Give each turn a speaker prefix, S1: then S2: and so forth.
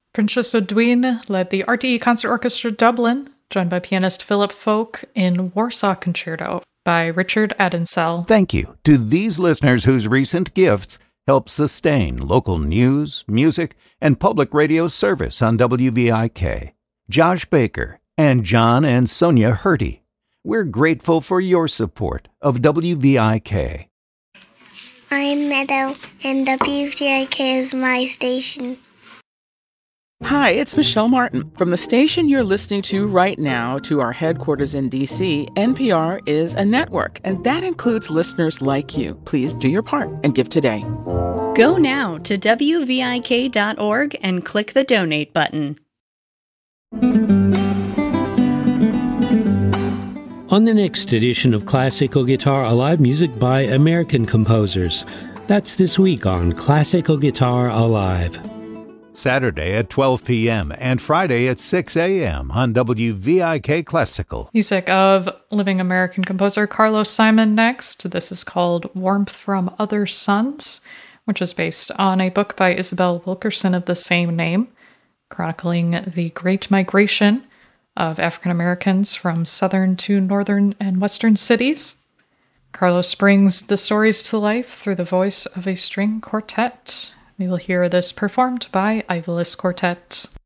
S1: Princess Odwin led the RTE Concert Orchestra Dublin, joined by pianist Philip Folk in Warsaw Concerto by Richard Adensell.
S2: Thank you to these listeners whose recent gifts help sustain local news, music, and public radio service on WVIK. Josh Baker and John and Sonia Hurty. We're grateful for your support of WVIK.
S3: I'm Meadow, and WVIK is my station.
S4: Hi, it's Michelle Martin. From the station you're listening to right now to our headquarters in D.C., NPR is a network, and that includes listeners like you. Please do your part and give today.
S5: Go now to WVIK.org and click the donate button.
S6: On the next edition of Classical Guitar Alive, music by American composers. That's this week on Classical Guitar Alive.
S2: Saturday at 12 p.m. and Friday at 6 a.m. on WVIK Classical.
S1: Music of living American composer Carlos Simon next. This is called Warmth from Other Suns, which is based on a book by Isabel Wilkerson of the same name, chronicling the Great Migration of African Americans from southern to northern and western cities. Carlos brings the stories to life through the voice of a string quartet. We will hear this performed by Ivalis Quartet.